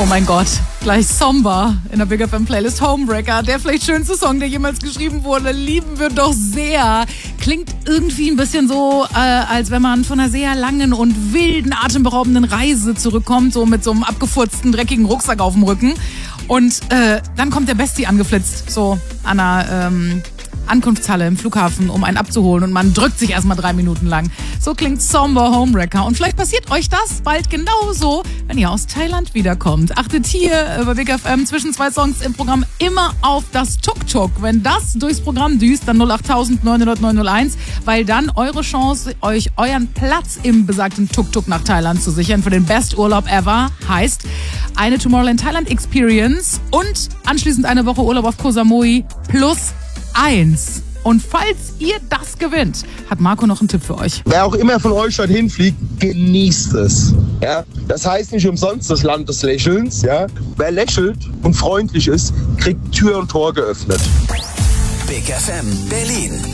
mein Gott, gleich Somber in der Big FM Playlist. Homebreaker, der vielleicht schönste Song, der jemals geschrieben wurde, lieben wir doch sehr. Klingt irgendwie ein bisschen so, als wenn man von einer sehr langen und wilden, atemberaubenden Reise zurückkommt, so mit so einem abgefurzten, dreckigen Rucksack auf dem Rücken. Und dann kommt der Bestie angeflitzt, so an einer Ankunftshalle im Flughafen, um einen abzuholen, und man drückt sich erstmal 3 Minuten lang. So klingt Somber Homewrecker. Und vielleicht passiert euch das bald genauso, wenn ihr aus Thailand wiederkommt. Achtet hier bei Big FM zwischen 2 Songs im Programm immer auf das Tuk-Tuk. Wenn das durchs Programm düst, dann 08000 900 901, weil dann eure Chance, euch euren Platz im besagten Tuk-Tuk nach Thailand zu sichern für den Best Urlaub ever, heißt eine Tomorrowland Thailand Experience und anschließend eine Woche Urlaub auf Koh Samui plus 1. Und falls ihr das gewinnt, hat Marco noch einen Tipp für euch. Wer auch immer von euch dorthin fliegt, genießt es. Ja? Das heißt nicht umsonst das Land des Lächelns. Ja? Wer lächelt und freundlich ist, kriegt Tür und Tor geöffnet. Big FM Berlin.